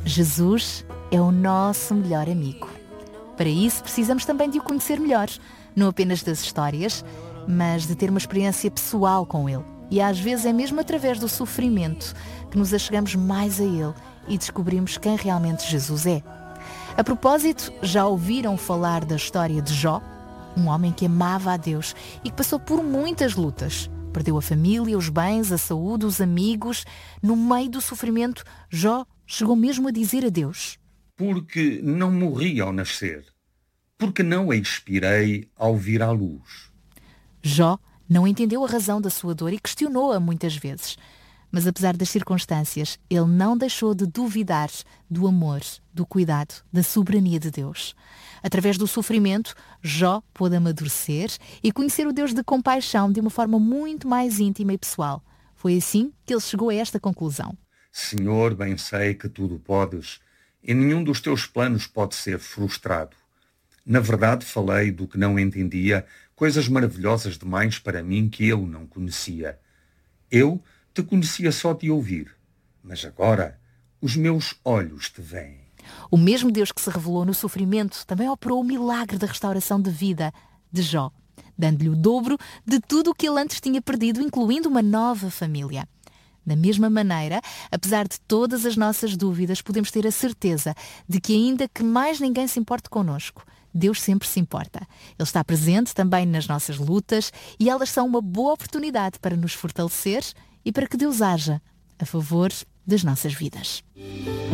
Jesus é o nosso melhor amigo. Para isso, precisamos também de o conhecer melhor, não apenas das histórias, mas de ter uma experiência pessoal com Ele. E às vezes é mesmo através do sofrimento que nos achegamos mais a Ele e descobrimos quem realmente Jesus é. A propósito, já ouviram falar da história de Jó? Um homem que amava a Deus e que passou por muitas lutas. Perdeu a família, os bens, a saúde, os amigos. No meio do sofrimento, Jó chegou mesmo a dizer a Deus: porque não morri ao nascer, porque não a expirei ao vir à luz. Jó não entendeu a razão da sua dor e questionou-a muitas vezes. Mas apesar das circunstâncias, ele não deixou de duvidar do amor, do cuidado, da soberania de Deus. Através do sofrimento, Jó pôde amadurecer e conhecer o Deus de compaixão de uma forma muito mais íntima e pessoal. Foi assim que ele chegou a esta conclusão: Senhor, bem sei que tudo podes, e nenhum dos teus planos pode ser frustrado. Na verdade, falei do que não entendia, coisas maravilhosas demais para mim que eu não conhecia. Eu te conhecia só de ouvir, mas agora os meus olhos te veem. O mesmo Deus que se revelou no sofrimento também operou o milagre da restauração de vida de Jó, dando-lhe o dobro de tudo o que ele antes tinha perdido, incluindo uma nova família. Da mesma maneira, apesar de todas as nossas dúvidas, podemos ter a certeza de que ainda que mais ninguém se importe connosco, Deus sempre se importa. Ele está presente também nas nossas lutas e elas são uma boa oportunidade para nos fortalecer e para que Deus haja a favor das nossas vidas.